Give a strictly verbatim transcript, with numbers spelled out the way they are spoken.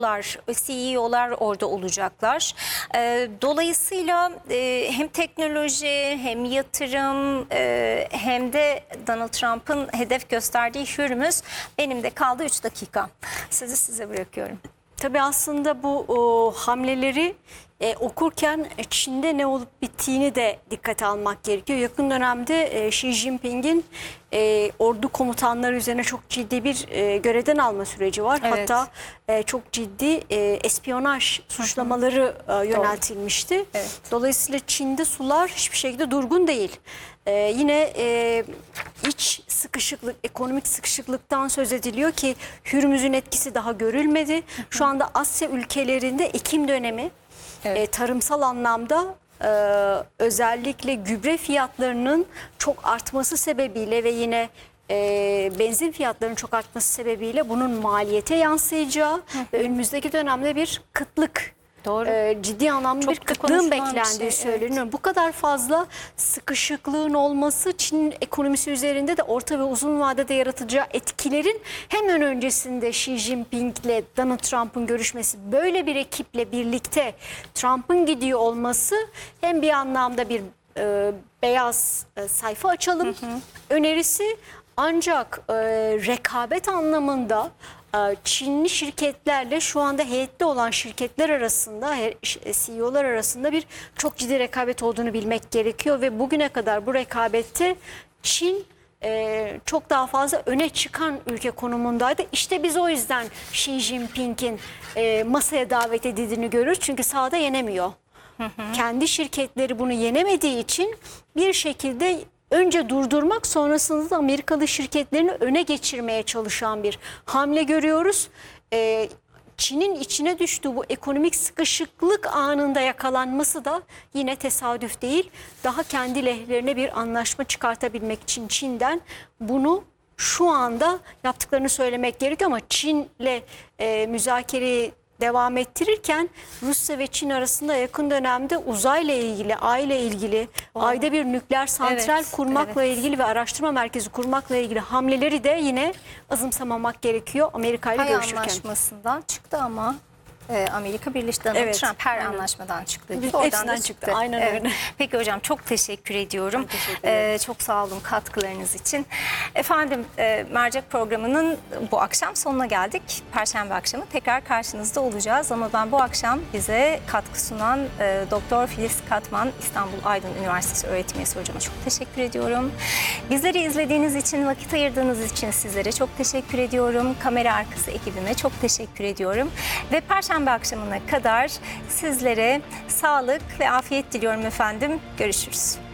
C E O'lar orada olacaklar. Dolayısıyla hem teknoloji hem yatırım hem de Donald Trump'ın hedef gösterdiği Hürmüz, benim de kaldı üç dakika. Sizi size bırakıyorum. Tabii aslında bu o, hamleleri e, okurken Çin'de ne olup bittiğini de dikkate almak gerekiyor. Yakın dönemde e, Xi Jinping'in e, ordu komutanları üzerine çok ciddi bir e, görevden alma süreci var. Evet. Hatta e, çok ciddi e, espiyonaj suçlamaları e, yöneltilmişti. Evet. Dolayısıyla Çin'de sular hiçbir şekilde durgun değil. Ee, yine e, iç sıkışıklık, ekonomik sıkışıklıktan söz ediliyor ki Hürmüz'ün etkisi daha görülmedi. Şu anda Asya ülkelerinde ekim dönemi, evet. e, tarımsal anlamda e, özellikle gübre fiyatlarının çok artması sebebiyle ve yine e, benzin fiyatlarının çok artması sebebiyle bunun maliyete yansıyacağı hı hı. ve önümüzdeki dönemde bir kıtlık, Doğru. E, ciddi anlamda çok bir kıtlığın beklendiği şey, söyleniyor. Evet. Bu kadar fazla sıkışıklığın olması Çin'in ekonomisi üzerinde de orta ve uzun vadede yaratacağı etkilerin hemen öncesinde Xi Jinping'le Donald Trump'ın görüşmesi, böyle bir ekiple birlikte Trump'ın gidiyor olması hem bir anlamda bir e, beyaz e, sayfa açalım hı hı. önerisi, ancak e, rekabet anlamında Çinli şirketlerle şu anda heyette olan şirketler arasında, C E O'lar arasında bir çok ciddi rekabet olduğunu bilmek gerekiyor ve bugüne kadar bu rekabette Çin e, çok daha fazla öne çıkan ülke konumundaydı. İşte biz o yüzden Xi Jinping'in e, masaya davet edildiğini görürüz, çünkü sahada yenemiyor. Hı hı. Kendi şirketleri bunu yenemediği için bir şekilde önce durdurmak, sonrasında da Amerikalı şirketlerini öne geçirmeye çalışan bir hamle görüyoruz. Ee, Çin'in içine düştüğü bu ekonomik sıkışıklık anında yakalanması da yine tesadüf değil. Daha kendi lehlerine bir anlaşma çıkartabilmek için Çin'den bunu şu anda yaptıklarını söylemek gerekiyor, ama Çin'le e, müzakereyi devam ettirirken Rusya ve Çin arasında yakın dönemde uzayla ilgili, ay ile ilgili, oh. ayda bir nükleer santral evet, kurmakla evet. ilgili ve araştırma merkezi kurmakla ilgili hamleleri de yine azımsamamak gerekiyor Amerika ile görüşürken. Hay anlaşmasından çıktı ama Amerika Birleşik Donald evet, Trump her aynen. anlaşmadan çıktı. Hepsinden çıktı. çıktı. Aynen evet. öyle. Peki hocam, çok teşekkür ediyorum. Teşekkür ee, çok sağ olun katkılarınız için. Efendim, e, Mercek programının bu akşam sonuna geldik. Perşembe akşamı tekrar karşınızda olacağız. Ama ben bu akşam bize katkı sunan e, Doktor Filiz Katman, İstanbul Aydın Üniversitesi öğretim üyesi hocama çok teşekkür ediyorum. Bizleri izlediğiniz için, vakit ayırdığınız için sizlere çok teşekkür ediyorum. Kamera arkası ekibime çok teşekkür ediyorum. Ve Perşembe akşamına kadar sizlere sağlık ve afiyet diliyorum efendim. Görüşürüz.